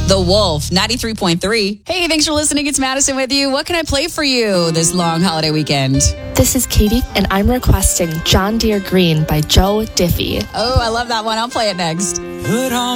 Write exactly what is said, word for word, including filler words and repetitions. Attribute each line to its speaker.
Speaker 1: The Wolf, ninety-three point three. Hey, thanks for listening. It's Madison with you. What can I play for you this long holiday weekend?
Speaker 2: This is Katie, and I'm requesting John Deere Green by Joe Diffie.
Speaker 1: Oh, I love that one. I'll play it next.
Speaker 3: Put on